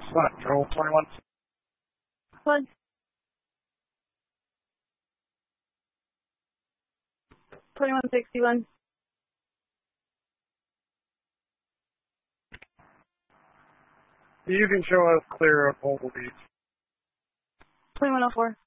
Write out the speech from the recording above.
Central 21. Plug. 2161. You can show us clear of Mobile Beach. 2104.